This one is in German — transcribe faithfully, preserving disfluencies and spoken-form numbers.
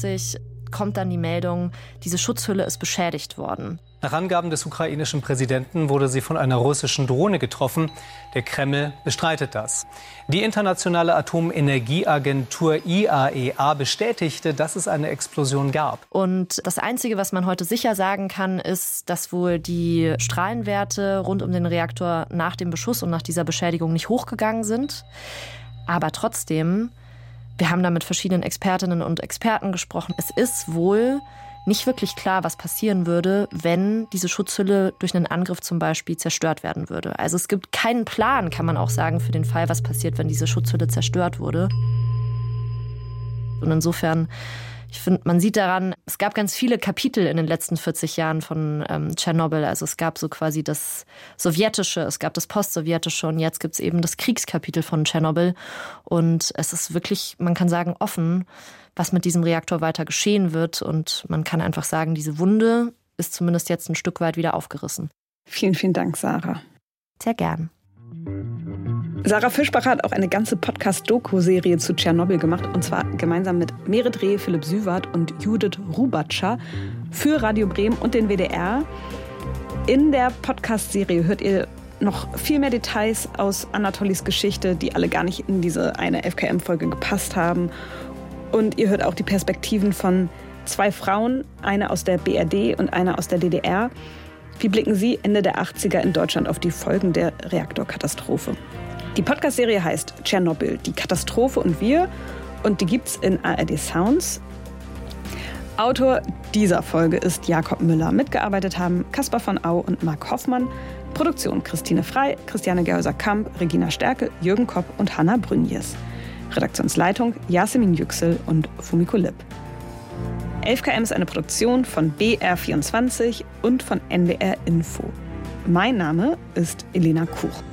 kommt dann die Meldung, diese Schutzhülle ist beschädigt worden. Nach Angaben des ukrainischen Präsidenten wurde sie von einer russischen Drohne getroffen. Der Kreml bestreitet das. Die internationale Atomenergieagentur I A E A bestätigte, dass es eine Explosion gab. Und das Einzige, was man heute sicher sagen kann, ist, dass wohl die Strahlenwerte rund um den Reaktor nach dem Beschuss und nach dieser Beschädigung nicht hochgegangen sind. Aber trotzdem, wir haben da mit verschiedenen Expertinnen und Experten gesprochen. Es ist wohl nicht wirklich klar, was passieren würde, wenn diese Schutzhülle durch einen Angriff zum Beispiel zerstört werden würde. Also es gibt keinen Plan, kann man auch sagen, für den Fall, was passiert, wenn diese Schutzhülle zerstört wurde. Und insofern, ich finde, man sieht daran, es gab ganz viele Kapitel in den letzten vierzig Jahren von ähm, Tschernobyl. Also es gab so quasi das Sowjetische, es gab das Postsowjetische und jetzt gibt es eben das Kriegskapitel von Tschernobyl. Und es ist wirklich, man kann sagen, offen, was mit diesem Reaktor weiter geschehen wird. Und man kann einfach sagen, diese Wunde ist zumindest jetzt ein Stück weit wieder aufgerissen. Vielen, vielen Dank, Sarah. Sehr gern. Sarah Fischbacher hat auch eine ganze Podcast-Doku-Serie zu Tschernobyl gemacht. Und zwar gemeinsam mit Merit Reh, Philipp Süwart und Judith Rubatscher für Radio Bremen und den W D R. In der Podcast-Serie hört ihr noch viel mehr Details aus Anatolis Geschichte, die alle gar nicht in diese eine F K M-Folge gepasst haben. Und ihr hört auch die Perspektiven von zwei Frauen, eine aus der B R D und eine aus der D D R. Wie blicken sie Ende der achtziger in Deutschland auf die Folgen der Reaktorkatastrophe? Die Podcast-Serie heißt Tschernobyl, die Katastrophe und wir. Und die gibt's in A R D Sounds. Autor dieser Folge ist Jakob Müller. Mitgearbeitet haben Caspar von Au und Marc Hoffmann. Produktion Christine Frey, Christiane Gerhäuser-Kamp, Regina Stärke, Jürgen Kopp und Hanna Brünjes. Redaktionsleitung Yasemin Yüksel und Fumiko Lipp. elf K M ist eine Produktion von B R vierundzwanzig und von N D R Info. Mein Name ist Elena Kuch.